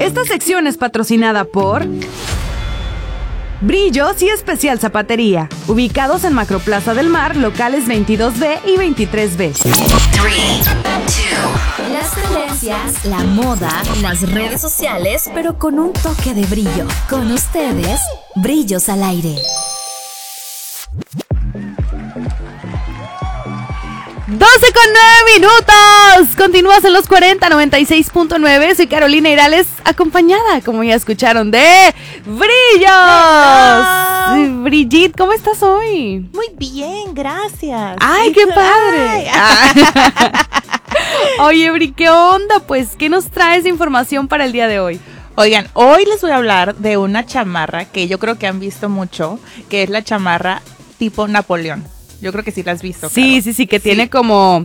Esta sección es patrocinada por Brillos y Especial Zapatería, ubicados en Macroplaza del Mar, locales 22B y 23B. 3, 2. Las tendencias, la moda, las redes sociales, pero con un toque de brillo. Con ustedes, Brillos al Aire. 12:09. Continúas en los 40, 96.9. Soy Carolina Irales, acompañada, como ya escucharon, de Brillos. Brigitte, ¿cómo estás hoy? Muy bien, gracias. ¡Ay, qué padre! Oye, Bri, ¿qué onda? Pues, ¿qué nos traes de información para el día de hoy? Oigan, hoy les voy a hablar de una chamarra que yo creo que han visto mucho, que es la chamarra tipo Napoleón. Yo creo que sí la has visto. Sí, claro. sí, que tiene como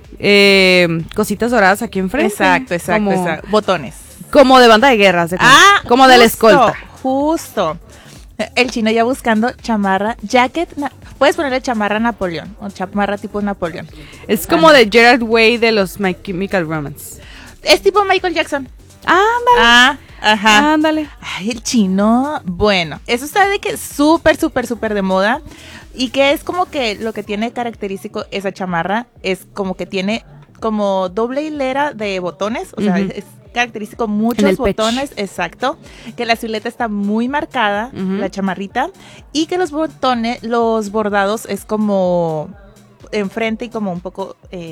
cositas doradas aquí enfrente. Exacto. Botones. Como de banda de guerra. Como de la escolta. Justo. El chino ya buscando chamarra, jacket. Puedes ponerle chamarra Napoleón o chamarra tipo Napoleón. Es como de Gerard Way de los My Chemical Romance. Es tipo Michael Jackson. Ándale. Ajá. Ándale. Ay, el chino. Bueno, eso está de que súper de moda. Y que es como que lo que tiene característico esa chamarra es como que tiene como doble hilera de botones. O sea, es característico muchos botones. Exacto. Que la silueta está muy marcada, la chamarrita. Y que los botones, los bordados es como enfrente y como un poco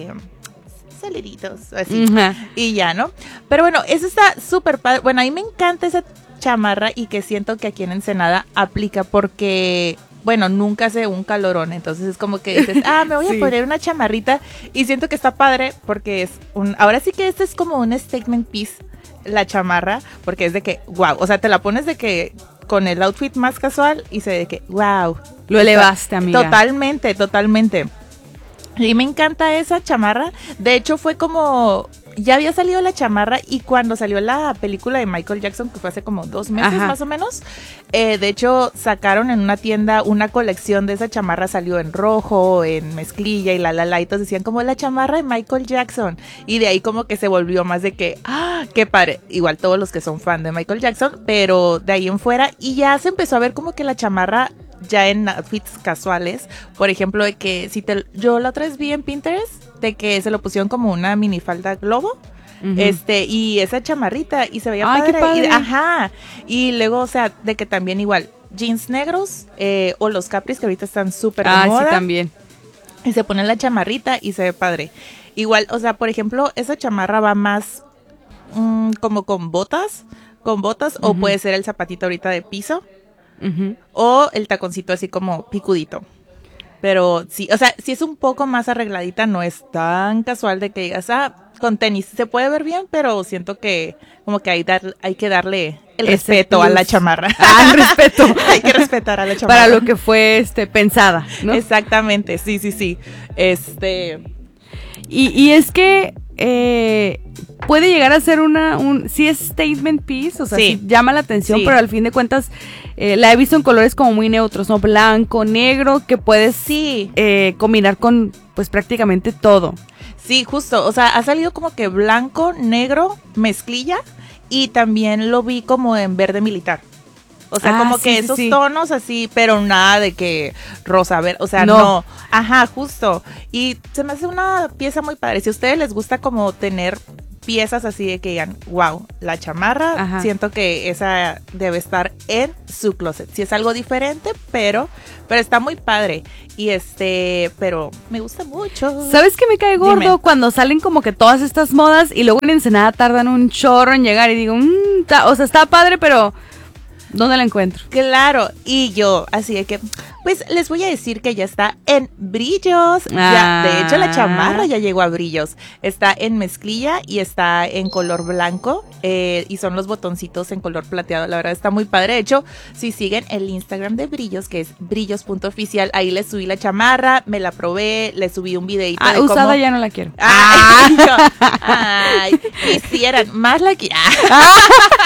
saliritos, así. Y ya, ¿no? Pero bueno, eso está súper padre. Bueno, a mí me encanta esa chamarra y que siento que aquí en Ensenada aplica porque, bueno, nunca hace un calorón. Entonces es como que dices, me voy a poner una chamarrita y siento que está padre porque es ahora sí que este es como un statement piece, la chamarra, porque es de que, wow, o sea, te la pones de que con el outfit más casual y se ve de que, wow. Lo elevaste, amiga. Totalmente. Y me encanta esa chamarra. De hecho, fue como, ya había salido la chamarra y cuando salió la película de Michael Jackson, que fue hace como 2 meses más o menos, de hecho sacaron en una tienda una colección de esa chamarra, salió en rojo, en mezclilla y y todos decían como la chamarra de Michael Jackson. Y de ahí como que se volvió más de que, qué padre. Igual todos los que son fan de Michael Jackson, pero de ahí en fuera, y ya se empezó a ver como que la chamarra ya en outfits casuales, por ejemplo, de que yo la otra vez vi en Pinterest de que se lo pusieron como una minifalda globo, y esa chamarrita, y se veía padre. Qué padre. Y luego, o sea, de que también igual jeans negros o los capris que ahorita están súper de moda. Sí, también. Y se pone la chamarrita y se ve padre. Igual, o sea, por ejemplo, esa chamarra va más como con botas, o puede ser el zapatito ahorita de piso. O el taconcito así como picudito. Pero sí, o sea, si es un poco más arregladita, no es tan casual de que digas, con tenis se puede ver bien, pero siento que como que hay que darle el respeto a la chamarra. El respeto. Hay que respetar a la chamarra. Para lo que fue pensada, ¿no? Exactamente, sí. Y es que puede llegar a ser sí es statement piece, o sea, sí llama la atención, pero al fin de cuentas la he visto en colores como muy neutros, ¿no? Blanco, negro, que puedes combinar con pues prácticamente todo. Sí, justo, o sea, ha salido como que blanco, negro, mezclilla, y también lo vi como en verde militar. O sea, como que esos tonos así, pero nada de que rosa, verde, o sea, no. Justo. Y se me hace una pieza muy padre. Si a ustedes les gusta como tener piezas así de que digan, wow, la chamarra, siento que esa debe estar en su closet. Si es algo diferente, pero está muy padre. Y pero me gusta mucho. ¿Sabes qué me cae gordo? Dime. Cuando salen como que todas estas modas y luego en Ensenada tardan un chorro en llegar y digo, o sea, está padre, pero ¿dónde la encuentro? Claro, y yo, así de que, pues les voy a decir que ya está en Brillos. Ya, de hecho, la chamarra ya llegó a Brillos. Está en mezclilla y está en color blanco. Y son los botoncitos en color plateado. La verdad está muy padre. De hecho, si siguen el Instagram de Brillos, que es brillos.oficial, ahí les subí la chamarra, me la probé, les subí un videito de usada cómo... ya no la quiero. Quisieran, más la quiero.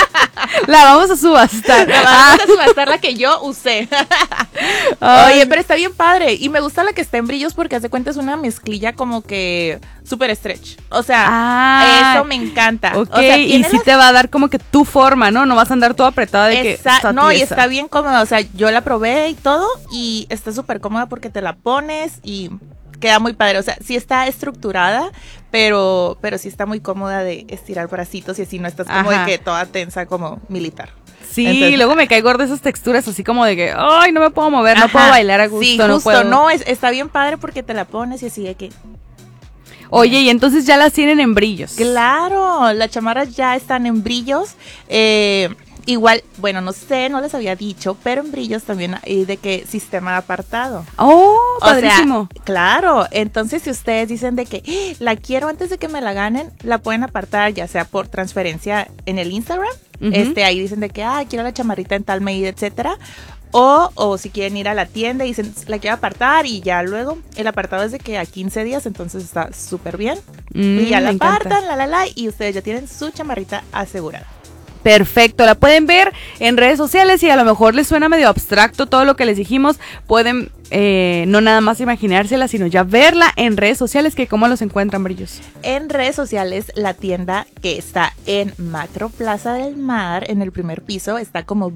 La vamos a subastar. Vamos a subastar la que yo usé. Oye, pero está bien padre. Y me gusta la que está en brillos porque hace cuenta es una mezclilla como que super stretch. O sea, eso me encanta. Ok, o sea, y sí te va a dar como que tu forma, ¿no? No vas a andar toda apretada de que no, y está bien cómoda. O sea, yo la probé y todo y está súper cómoda porque te la pones y queda muy padre. O sea, sí está estructurada, pero sí está muy cómoda de estirar bracitos y así no estás como de que toda tensa como militar. Sí, entonces, luego me cae gorda esas texturas así como de que, ay, no me puedo mover, no puedo bailar a gusto. Sí, no justo, puedo. No, está bien padre porque te la pones y así de que... Oye, y entonces ya las tienen en brillos. Claro, las chamarras ya están en brillos. Igual, bueno, no sé, no les había dicho, pero en brillos también hay de que sistema de apartado. Oh, padrísimo. O sea, claro, entonces si ustedes dicen de que la quiero antes de que me la ganen, la pueden apartar ya sea por transferencia en el Instagram, ahí dicen de que, quiero la chamarrita en tal medida, etcétera. O si quieren ir a la tienda y dicen, la quiero apartar y ya luego, el apartado es de que a 15 días, entonces está súper bien. Y ya la apartan, y ustedes ya tienen su chamarrita asegurada. Perfecto, la pueden ver en redes sociales y a lo mejor les suena medio abstracto todo lo que les dijimos, pueden no nada más imaginársela, sino ya verla en redes sociales, que cómo los encuentran, Brillos. En redes sociales, la tienda que está en Macro Plaza del Mar, en el primer piso, está como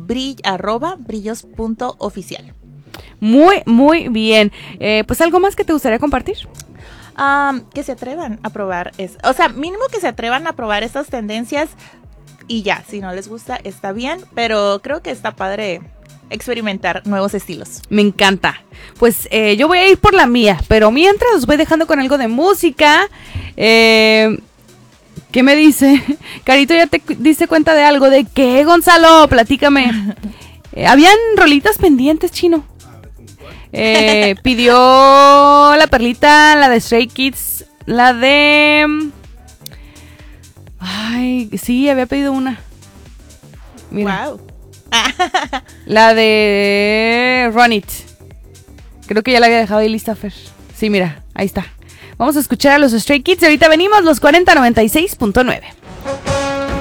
@brillos.oficial. Muy, muy bien. Pues algo más que te gustaría compartir. Que se atrevan a probar, o sea, mínimo que se atrevan a probar estas tendencias. Y ya, si no les gusta, está bien, pero creo que está padre experimentar nuevos estilos. Me encanta. Pues yo voy a ir por la mía, pero mientras os voy dejando con algo de música. ¿Qué me dice? Carito, ¿ya te diste cuenta de algo? ¿De qué, Gonzalo? Platícame. Habían rolitas pendientes, Chino. Pidió la perlita, la de Stray Kids, la de... Ay, sí, había pedido una. Mira. Wow. La de Run It. Creo que ya la había dejado ahí lista, Fer. Sí, mira, ahí está. Vamos a escuchar a los Stray Kids y ahorita venimos, los 4096.9.